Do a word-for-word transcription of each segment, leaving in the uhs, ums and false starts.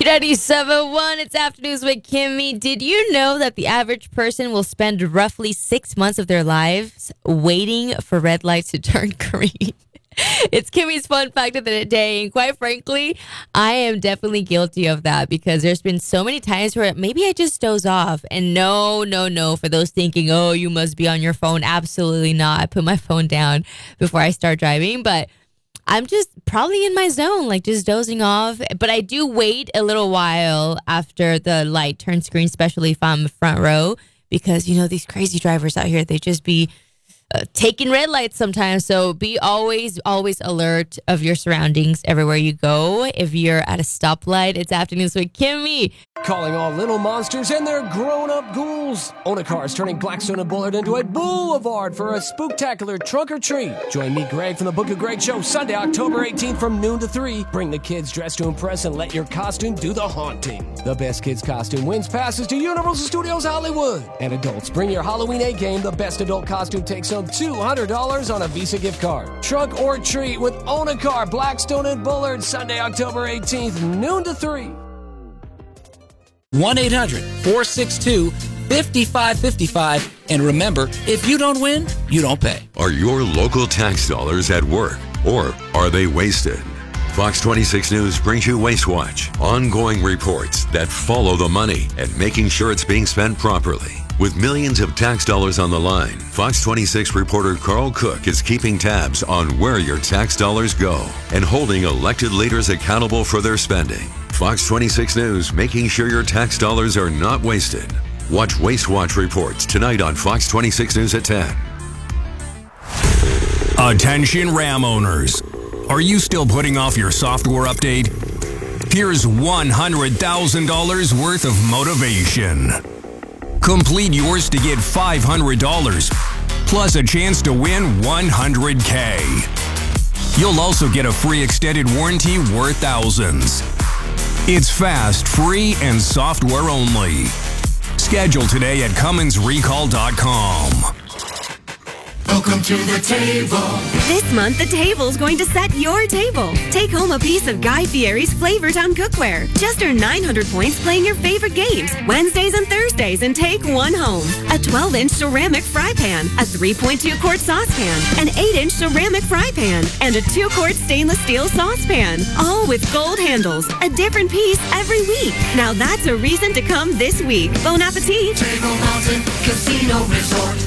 ninety-seven point one, it's Afternoons with Kimmy. Did you know that the average person will spend roughly six months of their lives waiting for red lights to turn green? It's Kimmy's fun fact of the day, and quite frankly, I am definitely guilty of that because there's been so many times where maybe I just doze off. And no, no, no, for those thinking, oh, you must be on your phone, absolutely not. I put my phone down before I start driving, but I'm just probably in my zone, like just dozing off. But I do wait a little while after the light turns green, especially if I'm front row, because, you know, these crazy drivers out here, they just be uh, taking red lights sometimes. So be always, always alert of your surroundings everywhere you go. If you're at a stoplight, it's Afternoons with Kimmy. Calling all little monsters and their grown-up ghouls. Onacar is turning Blackstone and Bullard into a boulevard for a spooktacular trunk or treat. Join me, Greg, from the Book of Greg Show, Sunday, October eighteenth from noon to three. Bring the kids dressed to impress and let your costume do the haunting. The best kids costume wins passes to Universal Studios Hollywood. And adults, bring your Halloween A-game. The best adult costume takes home two hundred dollars on a Visa gift card. Trunk or treat with Onacar, Blackstone and Bullard, Sunday, October eighteenth, noon to three. one eight hundred, four six two, five five five five. And remember, if you don't win, you don't pay. Are your local tax dollars at work, or are they wasted? Fox twenty-six News brings you Waste Watch, ongoing reports that follow the money and making sure it's being spent properly. With millions of tax dollars on the line, Fox twenty-six reporter Carl Cook is keeping tabs on where your tax dollars go and holding elected leaders accountable for their spending. Fox twenty-six News, making sure your tax dollars are not wasted. Watch Waste Watch reports tonight on Fox twenty-six News at ten. Attention Ram owners. Are you still putting off your software update? Here's one hundred thousand dollars worth of motivation. Complete yours to get five hundred dollars, plus a chance to win one hundred K. You'll also get a free extended warranty worth thousands. It's fast, free, and software only. Schedule today at Cummins Recall dot com. Welcome to the table. This month, the table's going to set your table. Take home a piece of Guy Fieri's Flavortown cookware. Just earn nine hundred points playing your favorite games Wednesdays and Thursdays and take one home. A twelve-inch ceramic fry pan, a three point two quart saucepan, an eight-inch ceramic fry pan, and a two quart stainless steel saucepan. All with gold handles. A different piece every week. Now that's a reason to come this week. Bon appetit. Table Mountain Casino Resort.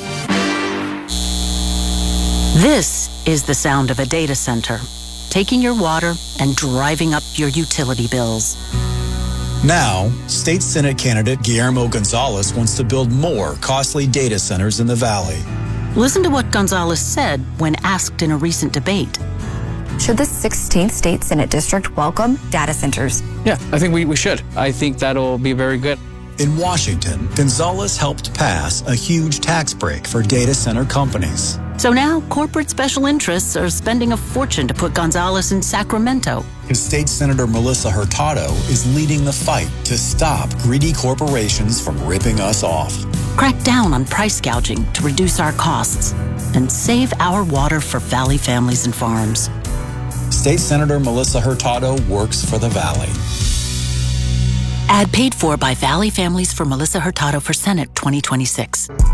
This is the sound of a data center, taking your water and driving up your utility bills. Now, State Senate candidate Guillermo Gonzalez wants to build more costly data centers in the Valley. Listen to what Gonzalez said when asked in a recent debate. Should the sixteenth State Senate District welcome data centers? Yeah, I think we, we should. I think that'll be very good. In Washington, Gonzalez helped pass a huge tax break for data center companies. So now, corporate special interests are spending a fortune to put Gonzalez in Sacramento. His state senator Melissa Hurtado is leading the fight to stop greedy corporations from ripping us off. Crack down on price gouging to reduce our costs and save our water for Valley families and farms. State Senator Melissa Hurtado works for the Valley. Ad paid for by Valley Families for Melissa Hurtado for Senate twenty twenty-six.